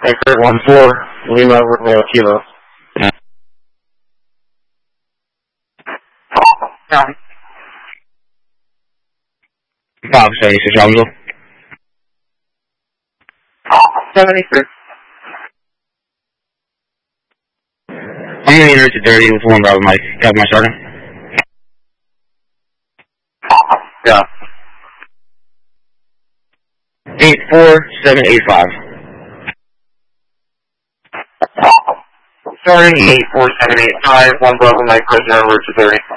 Anchor 1-4, Lima, Romeo, Kilo. Bob 76, Alonzo. 73. I'm going to enter to 30 with 1 Bravo Mike. Got my sergeant. Yeah. 84785. Starting 84785, 1 Bravo Mike, prisoner, route to 30.